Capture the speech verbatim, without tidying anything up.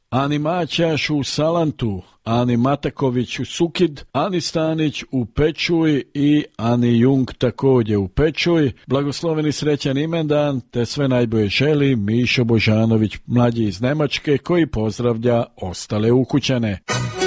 Ani Maćaš u Salantu, Ani Mataković u Sukid, Ani Stanić u Pečuj i Ani Jung također u Pečuj. Blagosloveni srećan imendan te sve najbolje želi Mišo Božanović, mlađi iz Njemačke, koji pozdravlja ostale ukućane.